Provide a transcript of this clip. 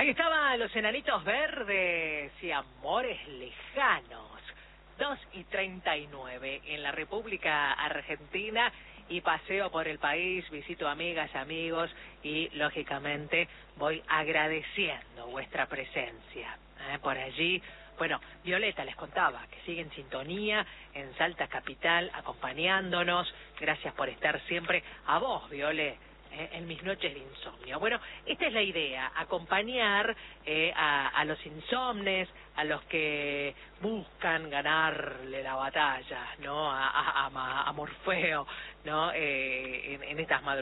Estaban los enanitos verdes y amores lejanos. 2:39 en la República Argentina y paseo por el país, visito amigas, amigos y lógicamente voy agradeciendo vuestra presencia. Por allí, bueno, Violeta les contaba que sigue en sintonía en Salta Capital acompañándonos. Gracias por estar siempre. A vos, Viole, en mis noches de insomnio. Bueno, esta es la idea, acompañar a los insomnes, a los que buscan ganarle la batalla, ¿no? A Morfeo, ¿no? En estas madrugadas.